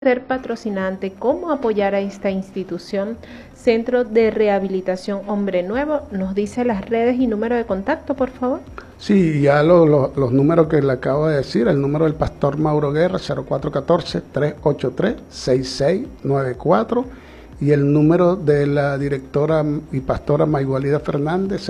ser patrocinante, cómo apoyar a esta institución, Centro de Rehabilitación Hombre Nuevo. Nos dice las redes y número de contacto, por favor. Sí, ya los números que le acabo de decir, el número del Pastor Mauro Guerra, 0414-383-6694, y el número de la directora y pastora Maigualida Fernández,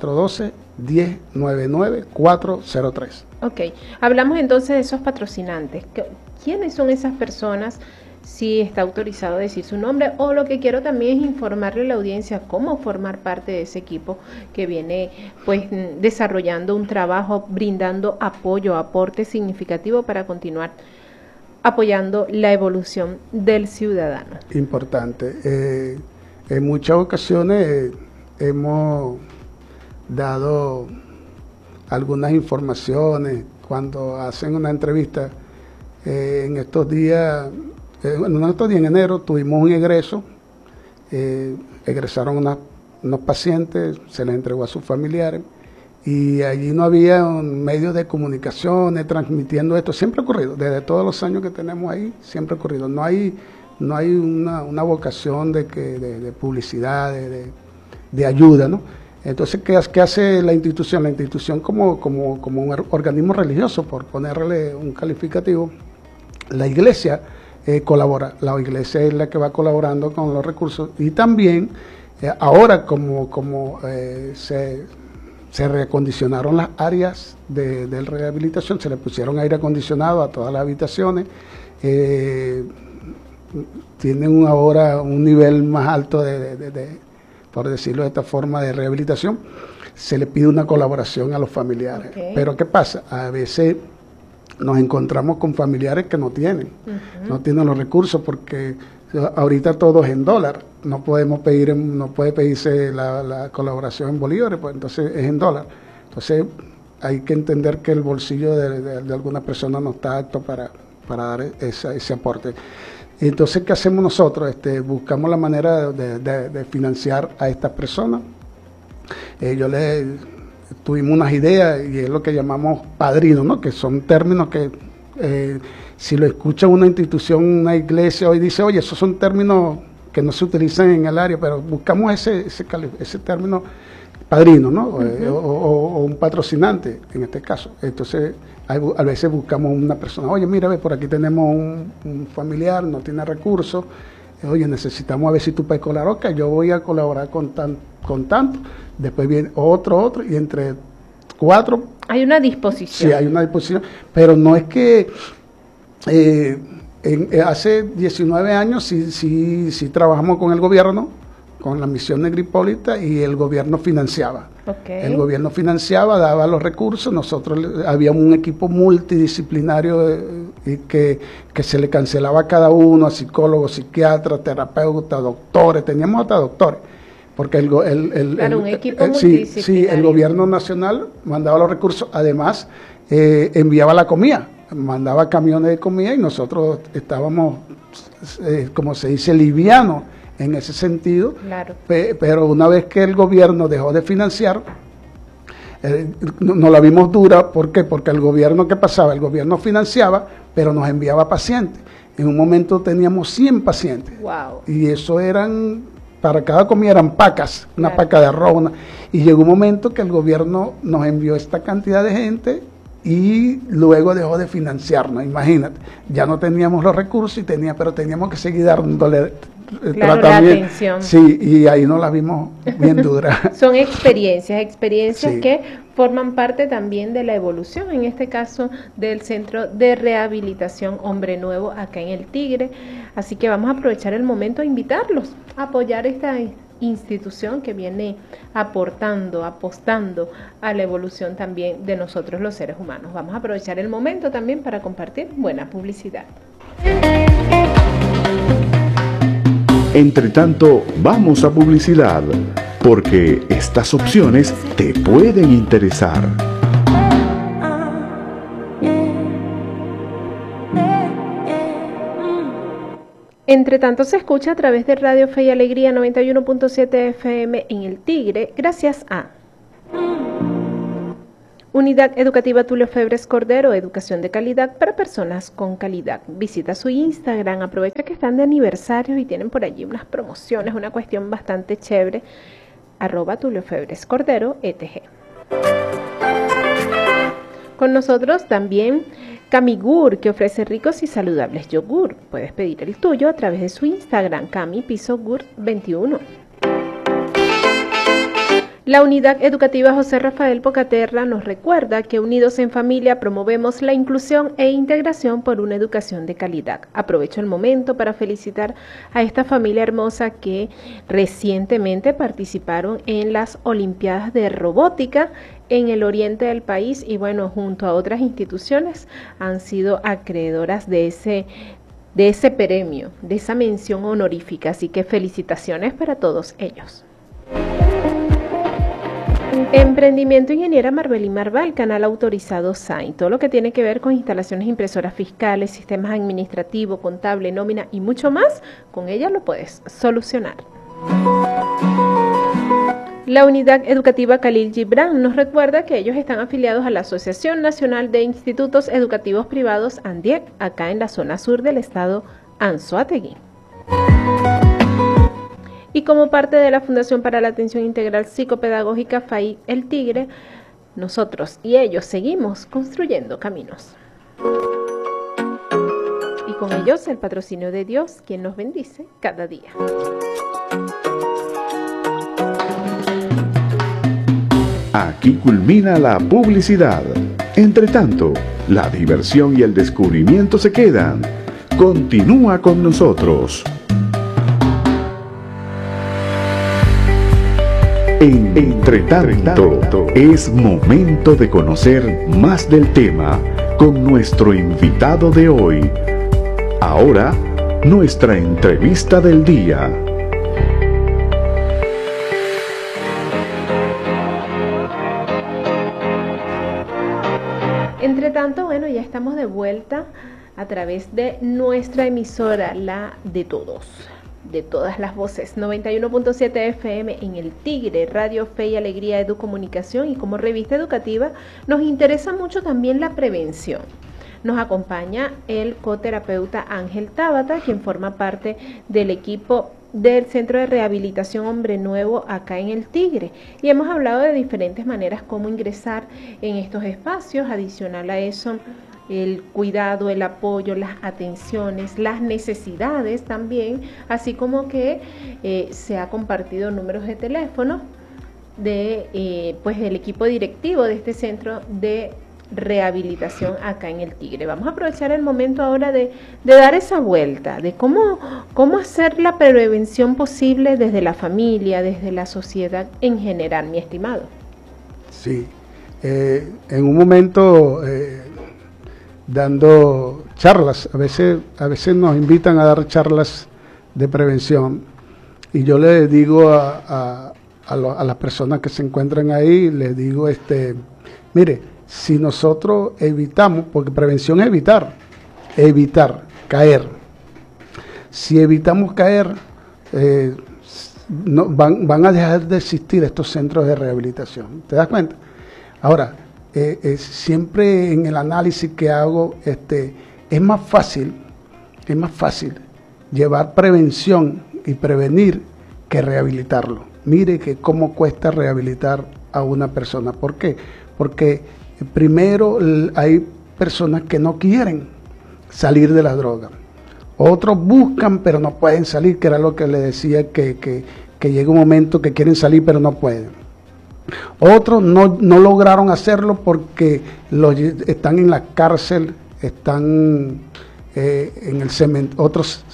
0412-1099-403. Ok, hablamos entonces de esos patrocinantes. ¿Quiénes son esas personas? Si está autorizado a decir su nombre, o lo que quiero también es informarle a la audiencia cómo formar parte de ese equipo que viene pues desarrollando un trabajo, brindando apoyo, aporte significativo para continuar apoyando la evolución del ciudadano. Importante. En muchas ocasiones hemos dado algunas informaciones cuando hacen una entrevista. En estos días, en enero tuvimos un egreso, egresaron unos pacientes, se les entregó a sus familiares, y allí no había un medio de comunicación transmitiendo esto. Siempre ha ocurrido, desde todos los años que tenemos ahí, siempre ha ocurrido. No hay una vocación de publicidad, de ayuda, ¿no? Entonces, ¿qué hace la institución? La institución como un organismo religioso, por ponerle un calificativo, la iglesia colabora. La iglesia es la que va colaborando con los recursos, y también ahora como se reacondicionaron las áreas de rehabilitación, se le pusieron aire acondicionado a todas las habitaciones, tienen ahora un nivel más alto por decirlo de esta forma, de rehabilitación. Se le pide una colaboración a los familiares. Okay. Pero ¿qué pasa? A veces nos encontramos con familiares que no tienen los recursos, porque ahorita todo es en dólar. No podemos pedir, no puede pedirse la colaboración en bolívares, pues entonces es en dólar. Entonces hay que entender que el bolsillo de alguna persona no está apto para dar ese aporte. Entonces, ¿qué hacemos nosotros? Buscamos la manera de financiar a estas personas. Tuvimos unas ideas, y es lo que llamamos padrinos, ¿no? Que son términos que si lo escucha una institución, una iglesia, hoy dice, oye, esos son términos que no se utilizan en el área, pero buscamos ese término padrino, ¿no? O un patrocinante, en este caso. Entonces, a veces buscamos una persona, oye, mira, por aquí tenemos un familiar, no tiene recursos, oye, necesitamos a ver si tú puedes colaborar, ok, yo voy a colaborar con tanto, después viene otro, y entre 4... Hay una disposición. Sí, hay una disposición, pero no es que... hace 19 años sí trabajamos con el gobierno, con la misión Negripólita, y el gobierno financiaba. Okay. El gobierno financiaba, daba los recursos. Nosotros habíamos un equipo multidisciplinario que se le cancelaba a cada uno, a psicólogos, psiquiatras, terapeutas, doctores, teníamos hasta doctores, porque un equipo multidisciplinario. Sí, el gobierno nacional mandaba los recursos, además enviaba la comida, mandaba camiones de comida, y nosotros estábamos, como se dice, livianos en ese sentido. Claro. Pero una vez que el gobierno dejó de financiar, nos la vimos dura. ¿Por qué? Porque el gobierno, ¿qué pasaba? El gobierno financiaba, pero nos enviaba pacientes. En un momento teníamos 100 pacientes. Wow. Y eso para cada comida eran pacas, una paca de arroz. Y llegó un momento que el gobierno nos envió esta cantidad de gente, y luego dejó de financiarnos. Imagínate, ya no teníamos los recursos, pero teníamos que seguir dándole tratamiento. La atención. Sí, y ahí nos la vimos bien dura. Son experiencias sí, que forman parte también de la evolución, en este caso del Centro de Rehabilitación Hombre Nuevo acá en El Tigre. Así que vamos a aprovechar el momento a invitarlos a apoyar esta institución que viene aportando, apostando a la evolución también de nosotros los seres humanos. Vamos a aprovechar el momento también para compartir buena publicidad. Entre tanto, vamos a publicidad, porque estas opciones te pueden interesar. Entre tanto, se escucha a través de Radio Fe y Alegría 91.7 FM en El Tigre, gracias a Unidad Educativa Tulio Febres Cordero, educación de calidad para personas con calidad. Visita su Instagram, aprovecha que están de aniversario y tienen por allí unas promociones, una cuestión bastante chévere, @Tulio Febres Cordero, ETG. Con nosotros también Camigur, que ofrece ricos y saludables yogur. Puedes pedir el tuyo a través de su Instagram, Cami_Gur21. La Unidad Educativa José Rafael Pocaterra nos recuerda que unidos en familia promovemos la inclusión e integración por una educación de calidad. Aprovecho el momento para felicitar a esta familia hermosa que recientemente participaron en las Olimpiadas de Robótica en el oriente del país y bueno, junto a otras instituciones han sido acreedoras de ese premio, de esa mención honorífica. Así que felicitaciones para todos ellos. Emprendimiento Ingeniera Marbelín Marval, canal autorizado SAIN. Todo lo que tiene que ver con instalaciones impresoras fiscales, sistemas administrativos, contable, nómina y mucho más, con ella lo puedes solucionar. La Unidad Educativa Khalil Gibran nos recuerda que ellos están afiliados a la Asociación Nacional de Institutos Educativos Privados ANDIEC, acá en la zona sur del estado Anzoátegui. Y como parte de la Fundación para la Atención Integral Psicopedagógica FAI El Tigre, nosotros y ellos seguimos construyendo caminos. Y con ellos el patrocinio de Dios, quien nos bendice cada día. Aquí culmina la publicidad. Entre tanto, la diversión y el descubrimiento se quedan. Continúa con nosotros. Entre tanto, es momento de conocer más del tema con nuestro invitado de hoy. Ahora, nuestra entrevista del día. Entre tanto, bueno, ya estamos de vuelta a través de nuestra emisora, la de todos. De todas las voces, 91.7 FM en El Tigre, Radio Fe y Alegría Educomunicación, y como revista educativa nos interesa mucho también la prevención. Nos acompaña el coterapeuta Ángel Tábata, quien forma parte del equipo del Centro de Rehabilitación Hombre Nuevo acá en El Tigre, y hemos hablado de diferentes maneras cómo ingresar en estos espacios. Adicional a eso, el cuidado, el apoyo, las atenciones, las necesidades también, así como que se ha compartido números de teléfono de pues del equipo directivo de este centro de rehabilitación acá en El Tigre. Vamos a aprovechar el momento ahora de dar esa vuelta, de cómo hacer la prevención posible desde la familia, desde la sociedad en general, mi estimado. Sí, en un momento dando charlas, a veces nos invitan a dar charlas de prevención, y yo le digo a las personas que se encuentran ahí, les digo, mire, si nosotros evitamos, porque prevención es evitar caer, si evitamos caer, no, van a dejar de existir estos centros de rehabilitación, ¿te das cuenta? Ahora, siempre en el análisis que hago, es más fácil llevar prevención y prevenir que rehabilitarlo. Mire que cómo cuesta rehabilitar a una persona. ¿Por qué? Porque primero hay personas que no quieren salir de la droga. Otros buscan pero no pueden salir, que era lo que le decía, que llega un momento que quieren salir pero no pueden. Otros no lograron hacerlo porque están en la cárcel, están en el cementerio, otros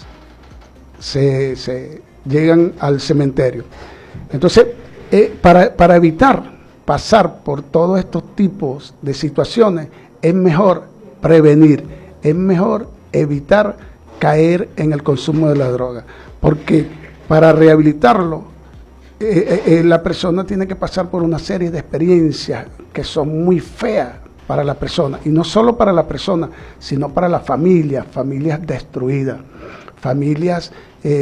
se llegan al cementerio. Entonces, para evitar pasar por todos estos tipos de situaciones, es mejor prevenir, es mejor evitar caer en el consumo de la droga, porque para rehabilitarlo, la persona tiene que pasar por una serie de experiencias que son muy feas para la persona, y no solo para la persona, sino para la familia, familias destruidas, familias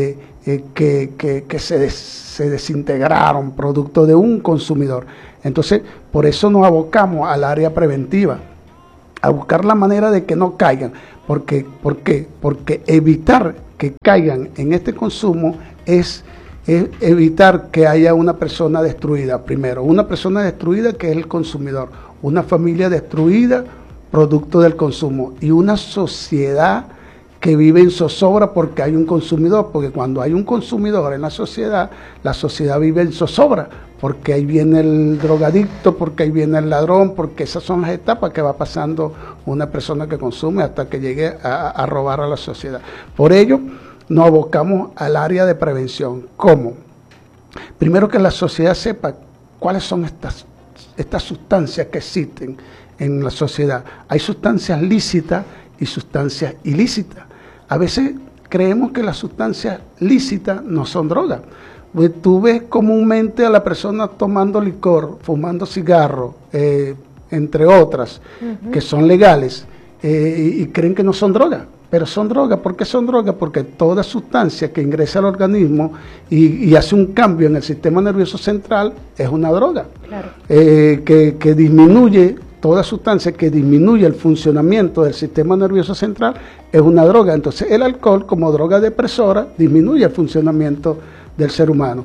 que se desintegraron producto de un consumidor. Entonces, por eso nos abocamos al área preventiva, a buscar la manera de que no caigan. ¿Por qué? Porque evitar que caigan en este consumo es evitar que haya una persona destruida. Primero, una persona destruida que es el consumidor, una familia destruida producto del consumo y una sociedad que vive en zozobra porque hay un consumidor, porque cuando hay un consumidor en la sociedad vive en zozobra, porque ahí viene el drogadicto, porque ahí viene el ladrón, porque esas son las etapas que va pasando una persona que consume hasta que llegue a robar a la sociedad. Por ello, nos abocamos al área de prevención. ¿Cómo? Primero, que la sociedad sepa cuáles son estas sustancias que existen en la sociedad. Hay sustancias lícitas y sustancias ilícitas. A veces creemos que las sustancias lícitas no son drogas. Pues tú ves comúnmente a la persona tomando licor, fumando cigarro, entre otras, que son legales, y creen que no son drogas. Pero son drogas. ¿Por qué son drogas? Porque toda sustancia que ingresa al organismo y hace un cambio en el sistema nervioso central es una droga. Claro. Que disminuye, toda sustancia que disminuye el funcionamiento del sistema nervioso central es una droga. Entonces el alcohol, como droga depresora, disminuye el funcionamiento del ser humano.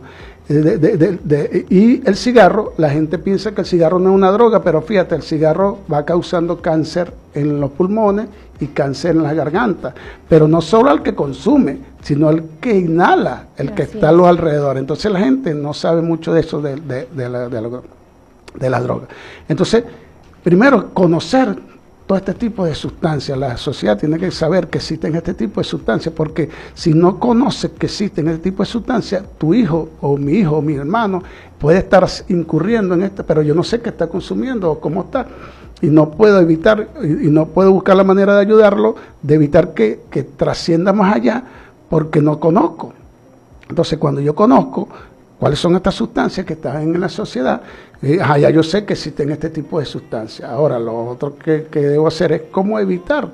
Y el cigarro, la gente piensa que el cigarro no es una droga, pero fíjate, el cigarro va causando cáncer en los pulmones y cáncer en la garganta, pero no solo al que consume, sino al que inhala, el que está a los alrededores. Entonces la gente no sabe mucho de eso de la droga. Entonces, primero, conocer todo este tipo de sustancias. La sociedad tiene que saber que existen este tipo de sustancias, porque si no conoces que existen este tipo de sustancias, tu hijo o mi hermano puede estar incurriendo en esto, pero yo no sé qué está consumiendo o cómo está, y no puedo evitar, y no puedo buscar la manera de ayudarlo, de evitar que trascienda más allá, porque no conozco. Entonces, cuando yo conozco cuáles son estas sustancias que están en la sociedad, ya yo sé que existen este tipo de sustancias. Ahora, lo otro que debo hacer es cómo evitar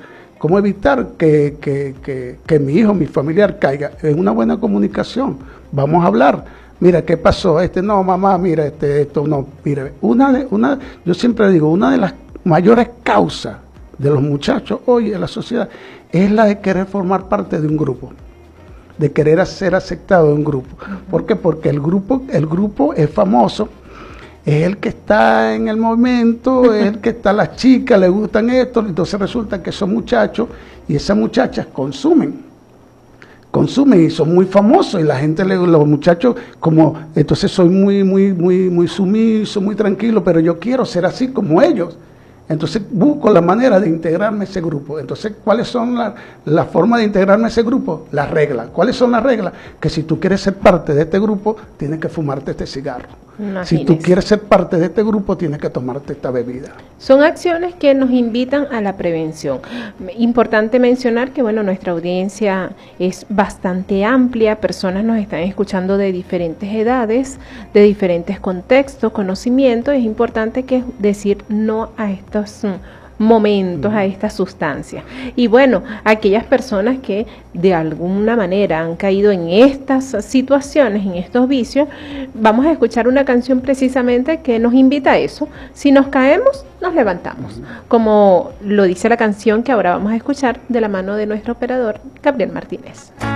que mi hijo, mi familiar caiga en una buena comunicación. Vamos a hablar. Mira, ¿qué pasó? No, mamá, mira, esto no. Mire, yo siempre digo, una de las mayores causas de los muchachos hoy en la sociedad es la de querer formar parte de un grupo, de querer ser aceptado en un grupo. ¿Por qué? Porque el grupo es famoso, es el que está en el momento, es el que está, las chicas le gustan esto, entonces resulta que son muchachos y esas muchachas consumen y son muy famosos, y la gente, los muchachos, como, entonces soy muy sumiso, muy tranquilo, pero yo quiero ser así como ellos. Entonces busco la manera de integrarme a ese grupo. Entonces, ¿cuáles son las formas de integrarme a ese grupo? Las reglas. ¿Cuáles son las reglas? Que si tú quieres ser parte de este grupo, tienes que fumarte este cigarro. Imagínese. Si tú quieres ser parte de este grupo, tienes que tomarte esta bebida. Son acciones que nos invitan a la prevención. Importante mencionar que, bueno, nuestra audiencia es bastante amplia, personas nos están escuchando de diferentes edades, de diferentes contextos, conocimientos. Es importante que decir no a estos momentos, a estas sustancias. Y bueno, aquellas personas que de alguna manera han caído en estas situaciones, en estos vicios, vamos a escuchar una canción precisamente que nos invita a eso. Si nos caemos, nos levantamos, como lo dice la canción que ahora vamos a escuchar de la mano de nuestro operador Gabriel Martínez.